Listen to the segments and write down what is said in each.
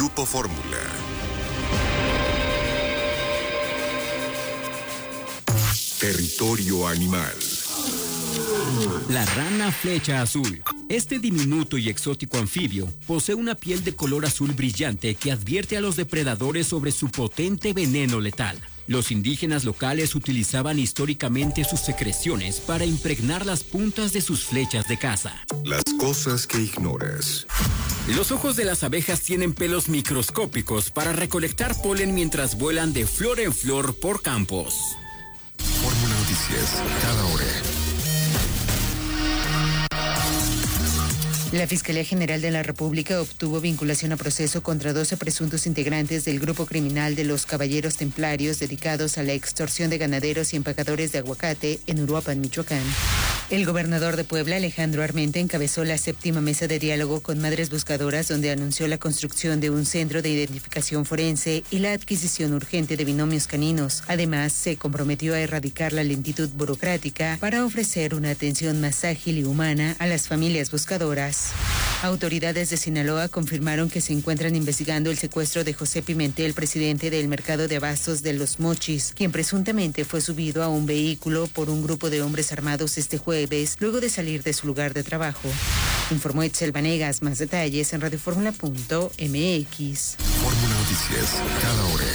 Grupo Fórmula. Territorio animal. La rana flecha azul. Este diminuto y exótico anfibio posee una piel de color azul brillante que advierte a los depredadores sobre su potente veneno letal. Los indígenas locales utilizaban históricamente sus secreciones para impregnar las puntas de sus flechas de caza. Las cosas que ignoras. Los ojos de las abejas tienen pelos microscópicos para recolectar polen mientras vuelan de flor en flor por campos. Fórmula Noticias, cada hora. La Fiscalía General de la República obtuvo vinculación a proceso contra 12 presuntos integrantes del grupo criminal de los Caballeros Templarios dedicados a la extorsión de ganaderos y empacadores de aguacate en Uruapan, Michoacán. El gobernador de Puebla, Alejandro Armenta, encabezó la 7ª mesa de diálogo con madres buscadoras, donde anunció la construcción de un centro de identificación forense y la adquisición urgente de binomios caninos. Además, se comprometió a erradicar la lentitud burocrática para ofrecer una atención más ágil y humana a las familias buscadoras. Autoridades de Sinaloa confirmaron que se encuentran investigando el secuestro de José Pimentel, presidente del mercado de abastos de Los Mochis, quien presuntamente fue subido a un vehículo por un grupo de hombres armados este jueves, luego de salir de su lugar de trabajo. Informó Etzel Vanegas. Más detalles en radioformula.mx. Fórmula Noticias, cada hora.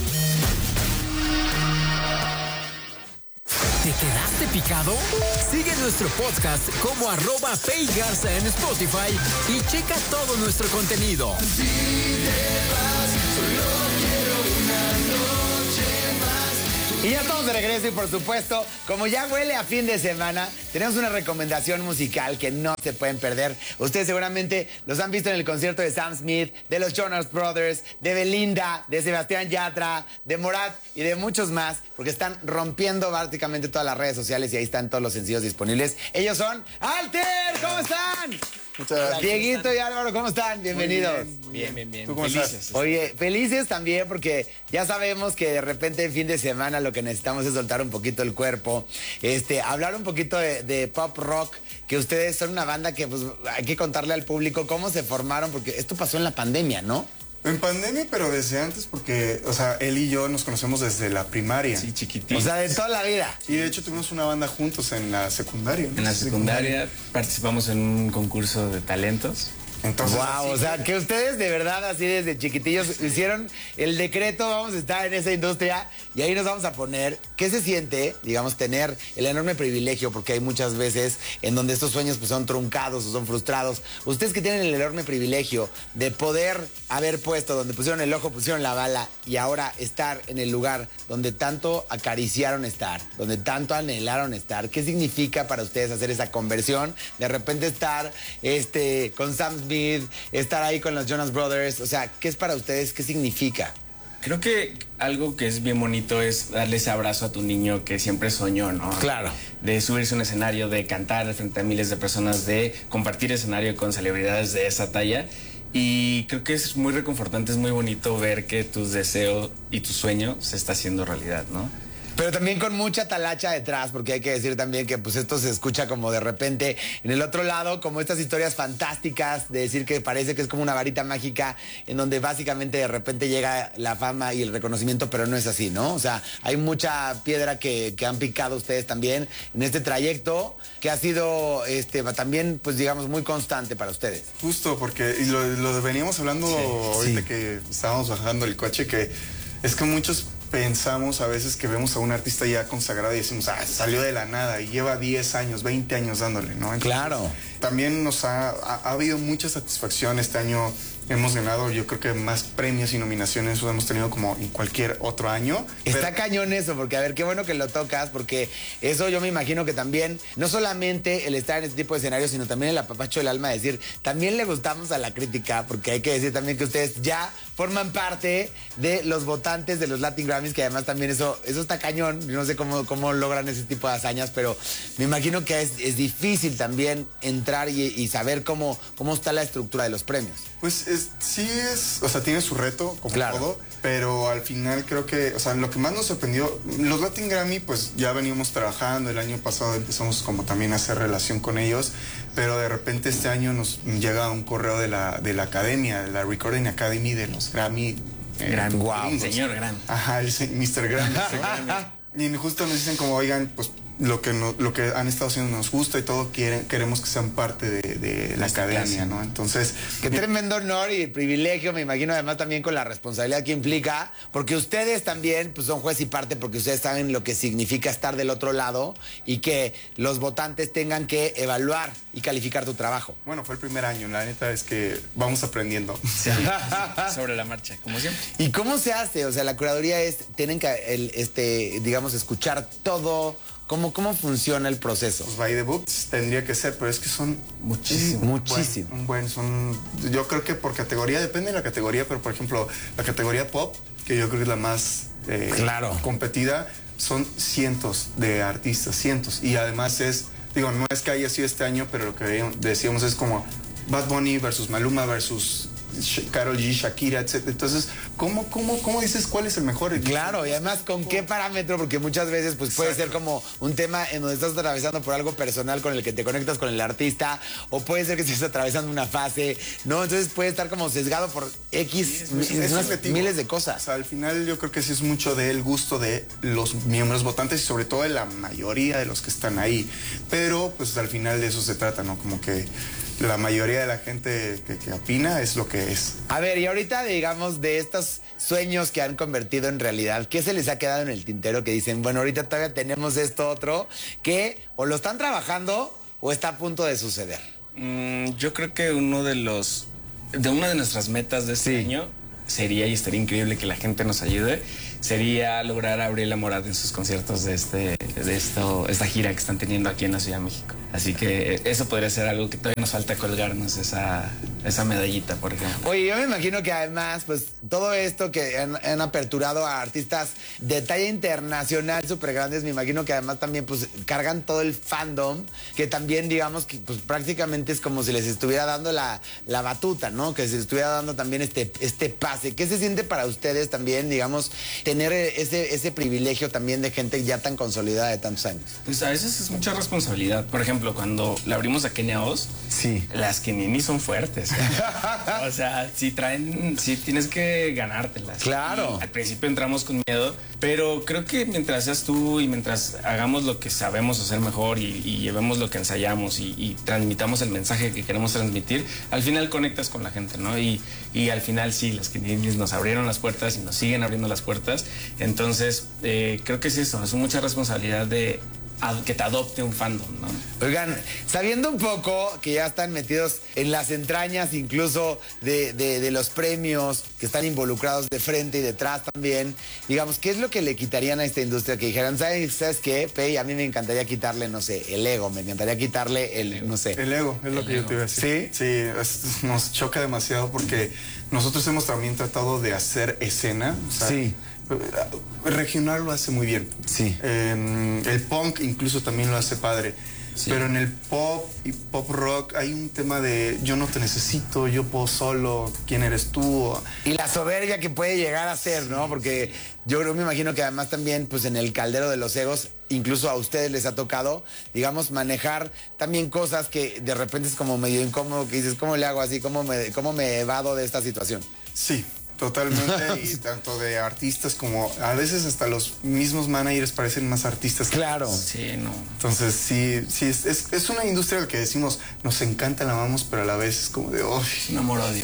¿Te quedaste picado? Sigue nuestro podcast como @PayGarza en Spotify y checa todo nuestro contenido. Si te vas, solo quiero una noche más. Y ya estamos de regreso y por supuesto, como ya huele a fin de semana, tenemos una recomendación musical que no se pueden perder. Ustedes seguramente los han visto en el concierto de Sam Smith, de los Jonas Brothers, de Belinda, de Sebastián Yatra, de Morat y de muchos más, porque están rompiendo básicamente todas las redes sociales y ahí están todos los sencillos disponibles. Ellos son Alter, ¿cómo están? Muchas gracias. Dieguito y Álvaro, ¿cómo están? Bienvenidos. Bien. ¿Tú cómo estás? Oye, felices también porque ya sabemos que de repente en fin de semana lo que necesitamos es soltar un poquito el cuerpo, hablar un poquito de pop rock, que ustedes son una banda que pues hay que contarle al público cómo se formaron, porque esto pasó en la pandemia, ¿no? En pandemia, pero desde antes, porque, o sea, él y yo nos conocemos desde la primaria. Sí, chiquititos. O sea, de toda la vida. Y de hecho tuvimos una banda juntos en la secundaria. En la secundaria participamos en un concurso de talentos. Entonces, wow, o sea, que ustedes de verdad así desde chiquitillos hicieron el decreto, vamos a estar en esa industria y ahí nos vamos a poner. ¿Qué se siente, digamos, tener el enorme privilegio? Porque hay muchas veces en donde estos sueños pues son truncados o son frustrados. Ustedes que tienen el enorme privilegio de poder haber puesto donde pusieron el ojo, pusieron la bala y ahora estar en el lugar donde tanto acariciaron estar, donde tanto anhelaron estar. ¿Qué significa para ustedes hacer esa conversión? De repente estar con Sam Smith, estar ahí con los Jonas Brothers, o sea, ¿qué es para ustedes? ¿Qué significa? Creo que algo que es bien bonito es darle ese abrazo a tu niño que siempre soñó, ¿no? Claro. De subirse a un escenario, de cantar frente a miles de personas, de compartir escenario con celebridades de esa talla. Y creo que es muy reconfortante, es muy bonito ver que tus deseos y tu sueño se está haciendo realidad, ¿no? Pero también con mucha talacha detrás, porque hay que decir también que pues esto se escucha como de repente en el otro lado, como estas historias fantásticas de decir que parece que es como una varita mágica en donde básicamente de repente llega la fama y el reconocimiento, pero no es así, ¿no? O sea, hay mucha piedra que han picado ustedes también en este trayecto que ha sido también, pues digamos, muy constante para ustedes. Justo, porque y lo veníamos hablando ahorita que estábamos bajando el coche, que es que muchos pensamos a veces que vemos a un artista ya consagrado y decimos, salió de la nada y lleva 10 años, 20 años dándole, ¿no? Entonces, claro. También nos ha habido mucha satisfacción este año. Hemos ganado, yo creo que más premios y nominaciones eso hemos tenido como en cualquier otro año. Está cañón eso, porque a ver, qué bueno que lo tocas, porque eso yo me imagino que también, no solamente el estar en este tipo de escenarios, sino también el apapacho del alma, decir, también le gustamos a la crítica, porque hay que decir también que ustedes ya forman parte de los votantes de los Latin Grammys, que además también eso está cañón. Yo no sé cómo logran ese tipo de hazañas, pero me imagino que es difícil también entrar entrar y saber cómo está la estructura de los premios. Pues sí es, o sea, tiene su reto, como claro. todo, pero al final creo que, o sea, lo que más nos sorprendió, los Latin Grammy, pues ya veníamos trabajando, el año pasado empezamos como también a hacer relación con ellos, pero de repente este año nos llega un correo de la academia, de la Recording Academy de los Grammy. Gran, wow, señor Gran. Ajá, el Mr. Grammy. Y justo nos dicen como, oigan, pues lo que han estado haciendo nos gusta y todo, queremos que sean parte de la academia, ¿no? Entonces... Qué tremendo honor y privilegio, me imagino, además también con la responsabilidad que implica, porque ustedes también pues, son juez y parte, porque ustedes saben lo que significa estar del otro lado y que los votantes tengan que evaluar y calificar tu trabajo. Bueno, fue el primer año, la neta es que vamos aprendiendo. Sí, sobre la marcha, como siempre. ¿Y cómo se hace? O sea, la curaduría tienen que, digamos, escuchar todo. ¿Cómo funciona el proceso? Pues by the books tendría que ser, pero es que son muchísimo. Yo creo que por categoría, depende de la categoría, pero por ejemplo, la categoría pop, que yo creo que es la más claro. competida, son cientos de artistas, cientos. Y además no es que haya sido este año, pero lo que decíamos es como Bad Bunny versus Maluma versus Karol G, Shakira, etc. Entonces, ¿cómo dices cuál es el mejor? Claro, y además, ¿con qué parámetro? Porque muchas veces pues puede ser como un tema en donde estás atravesando por algo personal con el que te conectas con el artista, o puede ser que estés atravesando una fase, ¿no? Entonces puede estar como sesgado por X, miles de cosas. O sea, al final yo creo que sí es mucho del gusto de los miembros votantes y sobre todo de la mayoría de los que están ahí. Pero, pues al final de eso se trata, ¿no? Como que la mayoría de la gente que opina es lo que es. A ver, y ahorita, digamos, de estos sueños que han convertido en realidad, ¿qué se les ha quedado en el tintero que dicen, bueno, ahorita todavía tenemos esto otro, que o lo están trabajando o está a punto de suceder? Yo creo que una de nuestras metas de este año sería, y estaría increíble que la gente nos ayude, sería lograr a Gabriela Morat en sus conciertos de esta gira que están teniendo aquí en la Ciudad de México. Así que eso podría ser algo que todavía nos falta colgarnos, esa medallita, por ejemplo. Oye, yo me imagino que además, pues, todo esto que han aperturado a artistas de talla internacional súper grandes, me imagino que además también, pues, cargan todo el fandom, que también, digamos, que pues prácticamente es como si les estuviera dando la batuta, ¿no? Que se estuviera dando también este pase. ¿Qué se siente para ustedes también, digamos, tener ese privilegio también de gente ya tan consolidada de tantos años? Pues a veces es mucha responsabilidad. Por ejemplo, cuando le abrimos a Kenia Oz, las Keninis son fuertes. O sea, sí tienes que ganártelas. Claro. Y al principio entramos con miedo, pero creo que mientras seas tú y mientras hagamos lo que sabemos hacer mejor y llevemos lo que ensayamos y transmitamos el mensaje que queremos transmitir, al final conectas con la gente, ¿no? Y al final sí, las Keninis nos abrieron las puertas y nos siguen abriendo las puertas. Entonces, creo que es eso, es mucha responsabilidad de que te adopte un fandom, ¿no? Oigan, sabiendo un poco que ya están metidos en las entrañas incluso de los premios, que están involucrados de frente y detrás también, digamos, ¿qué es lo que le quitarían a esta industria? Que dijeran, ¿sabes qué, Pei? A mí me encantaría quitarle, no sé, el ego, me encantaría quitarle no sé. El ego, es lo que yo te iba a decir. ¿Sí? Sí, nos choca demasiado porque nosotros hemos también tratado de hacer escena. O sea, sí. Regional lo hace muy bien. Sí. El punk incluso también lo hace padre. Sí. Pero en el pop y pop rock hay un tema de yo no te necesito, yo puedo solo, ¿quién eres tú? Y la soberbia que puede llegar a ser, ¿no? Porque yo creo, me imagino que además también, pues en el caldero de los egos, incluso a ustedes les ha tocado, digamos, manejar también cosas que de repente es como medio incómodo, que dices, ¿cómo le hago así? ¿Cómo me evado de esta situación? Sí. Totalmente, y tanto de artistas como a veces hasta los mismos managers parecen más artistas. Claro. Sí, no. Entonces sí, es una industria en la que decimos, nos encanta, la amamos, pero a la vez es como de, ¡oh! Un amor-odio.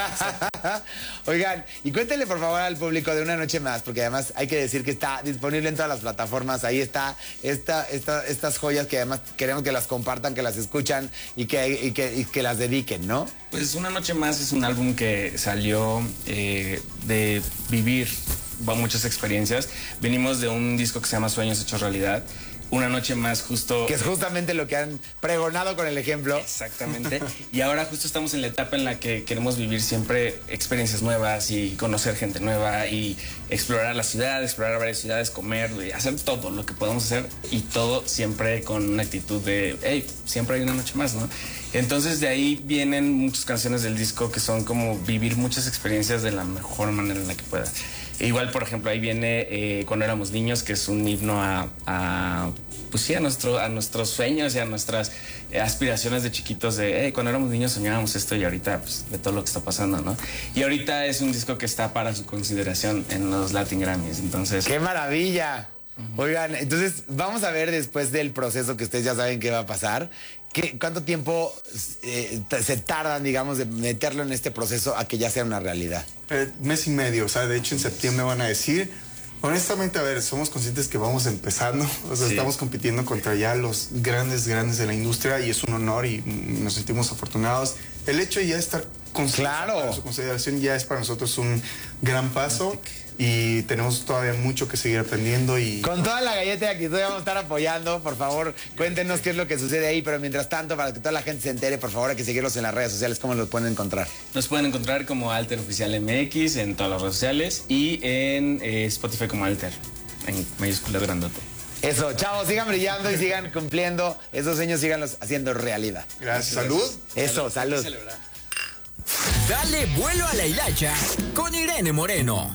Oigan, y cuéntenle por favor al público de Una Noche Más, porque además hay que decir que está disponible en todas las plataformas. Ahí está estas joyas que además queremos que las compartan, que las escuchan y que las dediquen, ¿no? Pues Una Noche Más es un álbum que salió de vivir muchas experiencias. Venimos de un disco que se llama Sueños Hechos Realidad, una noche más justo. Que es justamente lo que han pregonado con el ejemplo. Exactamente. Y ahora justo estamos en la etapa en la que queremos vivir siempre experiencias nuevas y conocer gente nueva y explorar la ciudad, explorar varias ciudades, comer, hacer todo lo que podamos hacer y todo siempre con una actitud de, hey, siempre hay una noche más, ¿no? Entonces de ahí vienen muchas canciones del disco que son como vivir muchas experiencias de la mejor manera en la que puedas. Igual, por ejemplo, ahí viene Cuando éramos niños, que es un himno pues sí, a nuestros sueños y a nuestras aspiraciones de chiquitos de, cuando éramos niños soñábamos esto y ahorita, pues, de todo lo que está pasando, ¿no? Y ahorita es un disco que está para su consideración en los Latin Grammys, entonces... ¡Qué maravilla! Oigan, entonces vamos a ver después del proceso que ustedes ya saben qué va a pasar. ¿Cuánto tiempo se tardan, digamos, de meterlo en este proceso a que ya sea una realidad? Mes y medio, o sea, de hecho en septiembre van a decir. Honestamente, a ver, somos conscientes que vamos empezando, o sea, estamos compitiendo contra ya los grandes de la industria y es un honor y nos sentimos afortunados. El hecho de ya estar claro, su consideración ya es para nosotros un gran paso. Y tenemos todavía mucho que seguir aprendiendo y... Con toda la galleta de actitud vamos a estar apoyando. Por favor, cuéntenos qué es lo que sucede ahí. Pero mientras tanto, para que toda la gente se entere, por favor, hay que seguirlos en las redes sociales. ¿Cómo los pueden encontrar? Nos pueden encontrar como Alter Oficial MX en todas las redes sociales y en Spotify como Alter, en mayúscula grandote. Eso, chavos, sigan brillando y sigan cumpliendo esos sueños, síganlos haciendo realidad. Gracias. Salud. Eso, salud. Dale vuelo a la hilacha con Irene Moreno.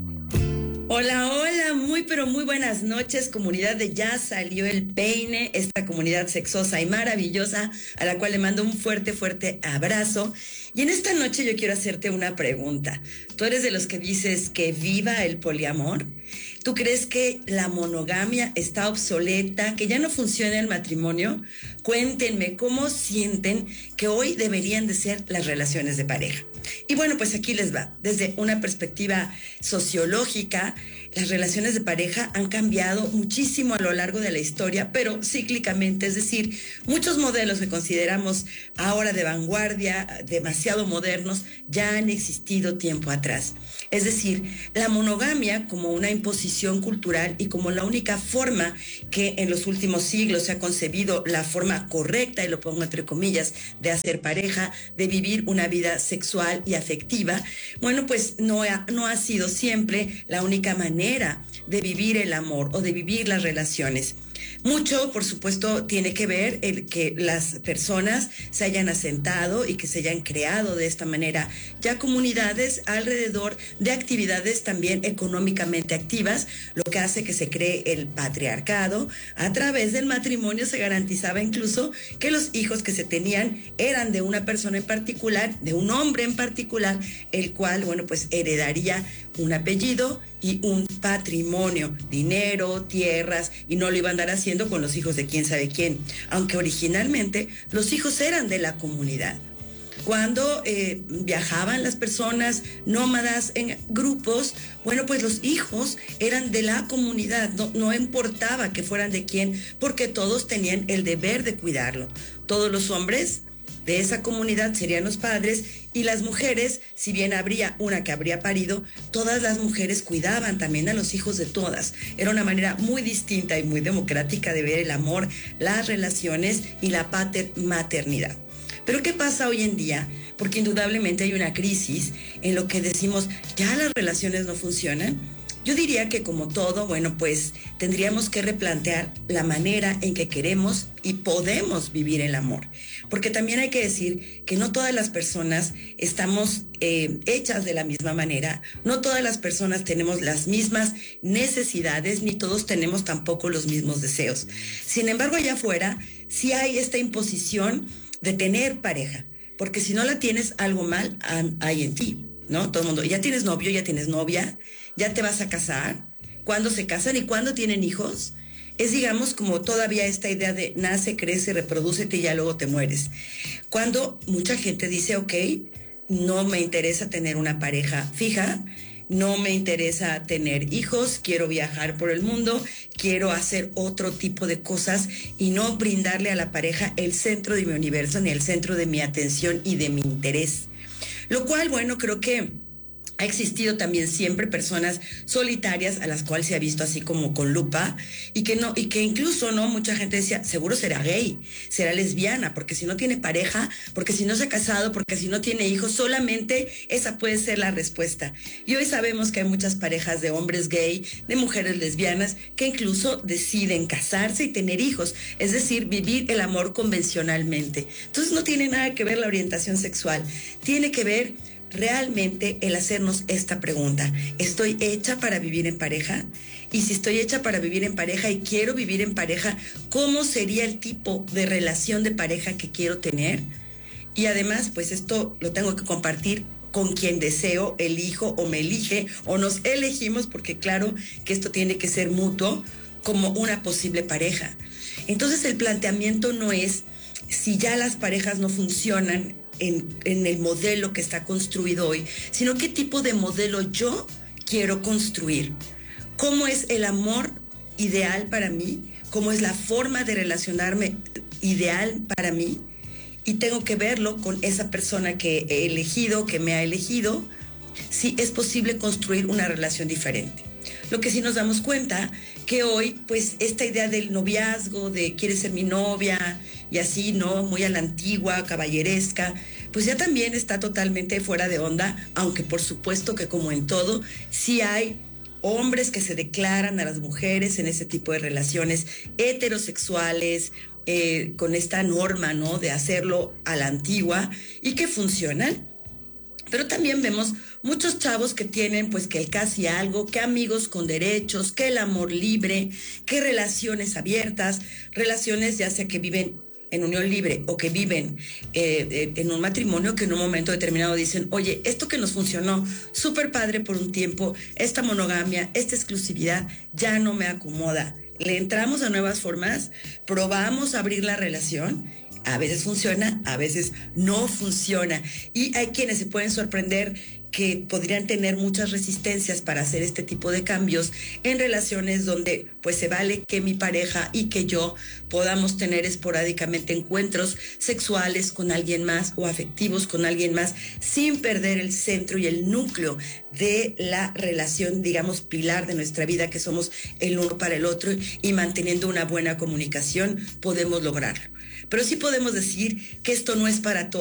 Hola, hola, muy pero muy buenas noches, comunidad de Ya Salió el Peine, esta comunidad sexosa y maravillosa a la cual le mando un fuerte, fuerte abrazo. Y en esta noche yo quiero hacerte una pregunta. ¿Tú eres de los que dices que viva el poliamor? ¿Tú crees que la monogamia está obsoleta, que ya no funciona el matrimonio? Cuéntenme cómo sienten que hoy deberían de ser las relaciones de pareja. Y bueno, pues aquí les va. Desde una perspectiva sociológica, las relaciones de pareja han cambiado muchísimo a lo largo de la historia, pero cíclicamente, es decir, muchos modelos que consideramos ahora de vanguardia, demasiado modernos, ya han existido tiempo atrás. Es decir, la monogamia como una imposición cultural y como la única forma que en los últimos siglos se ha concebido la forma correcta, y lo pongo entre comillas, de hacer pareja, de vivir una vida sexual y afectiva, bueno, pues no ha sido siempre la única manera de vivir el amor o de vivir las relaciones. Mucho, por supuesto, tiene que ver el que las personas se hayan asentado y que se hayan creado de esta manera ya comunidades alrededor de actividades también económicamente activas, lo que hace que se cree el patriarcado. A través del matrimonio se garantizaba incluso que los hijos que se tenían eran de una persona en particular, de un hombre en particular, el cual, bueno, pues heredaría un apellido y un patrimonio, dinero, tierras, y no lo iba a andar haciendo con los hijos de quién sabe quién, aunque originalmente los hijos eran de la comunidad. Cuando viajaban las personas nómadas en grupos, bueno, pues los hijos eran de la comunidad, no importaba que fueran de quién, porque todos tenían el deber de cuidarlo. Todos los hombres de esa comunidad serían los padres, y las mujeres, si bien habría una que habría parido, todas las mujeres cuidaban también a los hijos de todas. Era una manera muy distinta y muy democrática de ver el amor, las relaciones y la maternidad. Pero ¿qué pasa hoy en día? Porque indudablemente hay una crisis en lo que decimos, ¿ya las relaciones no funcionan? Yo diría que como todo, bueno, pues tendríamos que replantear la manera en que queremos y podemos vivir el amor. Porque también hay que decir que no todas las personas estamos hechas de la misma manera, no todas las personas tenemos las mismas necesidades, ni todos tenemos tampoco los mismos deseos. Sin embargo, allá afuera sí hay esta imposición de tener pareja, porque si no la tienes, algo mal hay en ti, ¿no? Todo el mundo, ya tienes novio, ya tienes novia, ya te vas a casar. ¿Cuándo se casan y cuándo tienen hijos? Es, digamos, como todavía esta idea de nace, crece, reprodúcete y ya luego te mueres. Cuando mucha gente dice, ok, no me interesa tener una pareja fija, no me interesa tener hijos, quiero viajar por el mundo, quiero hacer otro tipo de cosas y no brindarle a la pareja el centro de mi universo ni el centro de mi atención y de mi interés. Lo cual, bueno, creo que Ha existido también siempre personas solitarias a las cuales se ha visto así como con lupa y que incluso no mucha gente decía, seguro será gay, será lesbiana, porque si no tiene pareja, porque si no se ha casado, porque si no tiene hijos, solamente esa puede ser la respuesta. Y hoy sabemos que hay muchas parejas de hombres gay, de mujeres lesbianas, que incluso deciden casarse y tener hijos, es decir, vivir el amor convencionalmente. Entonces no tiene nada que ver la orientación sexual, tiene que ver realmente el hacernos esta pregunta: ¿estoy hecha para vivir en pareja? Y si estoy hecha para vivir en pareja y quiero vivir en pareja, ¿cómo sería el tipo de relación de pareja que quiero tener? Y además, pues esto lo tengo que compartir con quien deseo, elijo o me elige o nos elegimos, porque claro que esto tiene que ser mutuo, como una posible pareja. Entonces el planteamiento no es si ya las parejas no funcionan en el modelo que está construido hoy, sino qué tipo de modelo yo quiero construir. ¿Cómo es el amor ideal para mí? ¿Cómo es la forma de relacionarme ideal para mí? Y tengo que verlo con esa persona que he elegido, que me ha elegido, si es posible construir una relación diferente. Lo que sí nos damos cuenta que hoy, pues esta idea del noviazgo, de quieres ser mi novia y así, ¿no? Muy a la antigua, caballeresca, pues ya también está totalmente fuera de onda, aunque por supuesto que como en todo, sí hay hombres que se declaran a las mujeres en ese tipo de relaciones heterosexuales, con esta norma, ¿no? De hacerlo a la antigua y que funcionan. Pero también vemos muchos chavos que tienen pues que el casi algo, que amigos con derechos, que el amor libre, que relaciones abiertas, relaciones ya sea que viven en unión libre o que viven en un matrimonio que en un momento determinado dicen, oye, esto que nos funcionó súper padre por un tiempo, esta monogamia, esta exclusividad ya no me acomoda. Le entramos a nuevas formas, probamos abrir la relación. A veces funciona, a veces no funciona. Y hay quienes se pueden sorprender que podrían tener muchas resistencias para hacer este tipo de cambios en relaciones donde pues se vale que mi pareja y que yo podamos tener esporádicamente encuentros sexuales con alguien más o afectivos con alguien más sin perder el centro y el núcleo de la relación, digamos, pilar de nuestra vida, que somos el uno para el otro, y manteniendo una buena comunicación podemos lograrlo. Pero sí podemos decir que esto no es para todos.